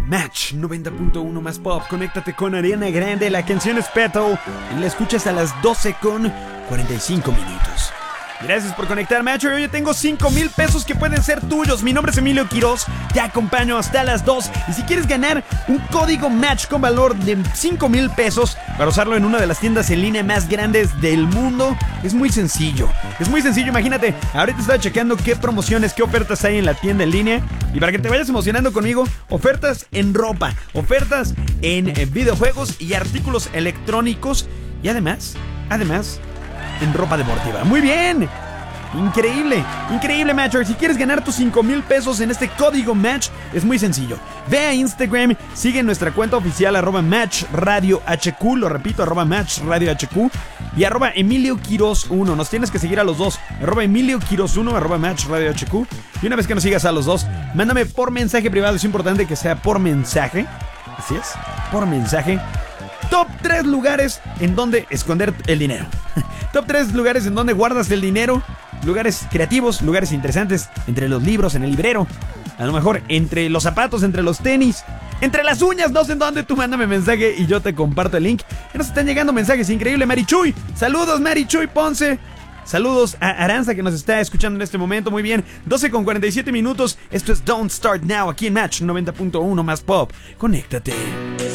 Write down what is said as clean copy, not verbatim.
Match 90.1 más pop. Conéctate con Ariana Grande. La canción es Petal y la escuchas a las 12:45 minutos. Gracias por conectar, Match. Hoy tengo 5,000 pesos que pueden ser tuyos. Mi nombre es Emilio Quiroz. Te acompaño hasta las 2. Y si quieres ganar un código Match con valor de 5,000 pesos para usarlo en una de las tiendas en línea más grandes del mundo, es muy sencillo. Imagínate, ahorita estaba checando qué promociones, qué ofertas hay en la tienda en línea. Y para que te vayas emocionando conmigo, ofertas en ropa, ofertas en videojuegos y artículos electrónicos. Y además, en ropa deportiva. ¡Muy bien! Increíble, Matcher. Si quieres ganar tus 5,000 pesos en este código Match, es muy sencillo. Ve a Instagram, sigue nuestra cuenta oficial @MatchRadioHQ, lo repito, @MatchRadioHQ y @EmilioQuiroz1. Nos tienes que seguir a los dos, @EmilioQuiroz1, @MatchRadioHQ. Y una vez que nos sigas a los dos, mándame por mensaje privado. Es importante que sea por mensaje. Así es, por mensaje. Top 3 lugares en donde esconder el dinero. Top 3 lugares en donde guardas el dinero. Lugares creativos, lugares interesantes. Entre los libros, en el librero. A lo mejor entre los zapatos, entre los tenis, entre las uñas, no sé en dónde. Tú mándame mensaje y yo te comparto el link. Ya nos están llegando mensajes, increíble. Marichuy, saludos Marichuy Ponce. Saludos a Aranza que nos está escuchando en este momento. Muy bien, 12:47 minutos. Esto es Don't Start Now aquí en Match 90.1 más pop. Conéctate.